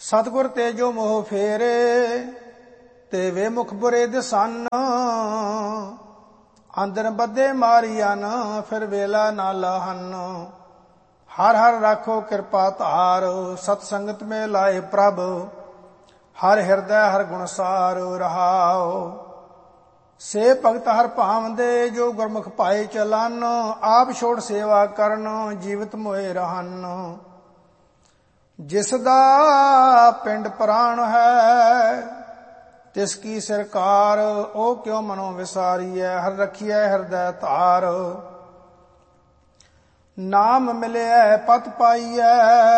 ਸਤਿਗੁਰ ਤੇ ਜੋ ਮੋਹ ਫੇਰੇ, ਤੇ ਵੇ ਮੁਖ ਬੁਰੇ ਦਿਸਨ। ਅੰਦਰ ਬੱਧੇ ਮਾਰੀਅਨ, ਫਿਰ ਵੇਲਾ ਨਾ ਲਾਹਨ। ਹਰ ਹਰ ਰਾਖੋ ਕਿਰਪਾ ਧਾਰ, ਸਤ ਸੰਗਤ ਮੇ ਲਾਏ ਪ੍ਰਭ। ਹਰ ਹਿਰਦੈ ਹਰ ਗੁਣ ਸਾਰ ਰਹਾਉ। ਸੇ ਭਗਤ ਹਰ ਭਾਵੰਦੇ, ਜੋ ਗੁਰਮੁਖ ਪਾਏ ਚਲਨ। ਆਪ ਛੋੜ ਸੇਵਾ ਕਰਨ, ਜੀਵਤ ਮੋਏ ਰਹਨ। ਜਿਸ ਦਾ ਪਿੰਡ ਪ੍ਰਾਣ ਹੈ, ਤਿਸ ਕੀ ਸਰਕਾਰ। ਉਹ ਕਿਉ ਮਨੋ ਵਿਸਾਰੀਐ, ਹਰ ਰਖੀਐ ਹਿਰਦੈ ਧਾਰ। ਨਾਮ ਮਿਲਿਐ ਪਤ ਪਾਈਐ,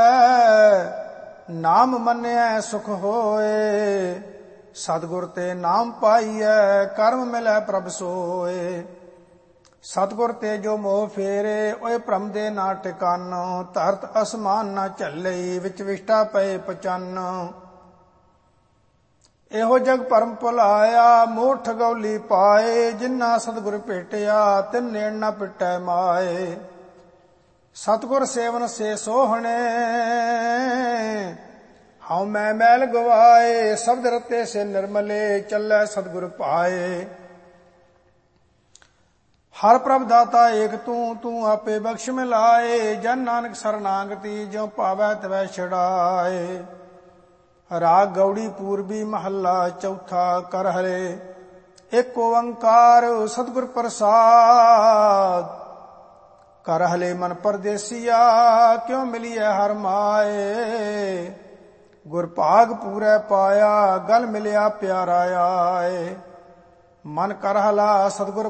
ਨਾਮ ਮੰਨਿਐ ਸੁਖ ਹੋਏ। ਸਤਿਗੁਰ ਤੇ ਨਾਮ ਪਾਈਐ, ਕਰਮ ਮਿਲੈ ਪ੍ਰਭ ਸੋਏ। ਸਤਿਗੁਰ ਤੇ ਜੋ ਮੋਹ ਫੇਰੇ, ਓਏ ਭ੍ਰਮ ਦੇ ਨਾ ਟਿਕਾਨ। ਧਰਤ ਅਸਮਾਨ ਨਾ ਝੱਲੇ, ਵਿੱਚ ਵਿਸ਼ਟਾ ਪਏ ਪਚੰਨ। ਇਹੋ ਜਗ ਭਰਮ ਭੁਲਾਇਆ, ਮੋਹ ਠਗੌਲੀ ਪਾਏ। ਜਿਨ੍ਹਾਂ ਸਤਿਗੁਰ ਭੇਟਿਆ, ਤਿਨ ਨੇੜ ਨਾ ਪਿਟੈ ਮਾਏ। ਸਤਿਗੁਰ ਸੇਵਨ ਸੇ ਸੋਹਣੇ, ਹਉ ਮੈਂ ਮੈਲ ਗਵਾਏ। ਸ਼ਬਦ ਰਤੇ ਸੇ ਨਿਰਮਲੇ, ਚੱਲੈ ਸਤਿਗੁਰ ਪਾਏ। ਹਰ ਪ੍ਰਭ ਦਾਤਾ ਏਕ ਤੂੰ, ਤੂੰ ਆਪੇ ਬਖਸ਼ ਮਿਲਾਏ। ਜਨ ਨਾਨਕ ਸਰਨਾਗਤੀ, ਜਿਉ ਭਾਵੈ ਤਿਵੈ ਛੁਡਾਏ। ਰਾਗ ਗੌੜੀ ਪੂਰਬੀ ਮਹੱਲਾ ਚੌਥਾ। ਕਰ ਹਰੇ ਏਕ ਓੰਕਾਰ, ਸਤਿਗੁਰ ਪ੍ਰਸਾਦ। ਕਰ ਹਲੇ ਮਨ ਪਰਦੇਸੀਆ, ਕਿਉ ਮਿਲੀਐ ਹਰ ਮਾਏ। ਗੁਰ ਭਾਗ ਪੂਰੈ ਪਾਇਆ, ਗਲ ਮਿਲਿਆ ਪਿਆਰਾ ਆਏ। ਮਨ ਕਰ ਹਲਾ ਸਤਿਗੁਰ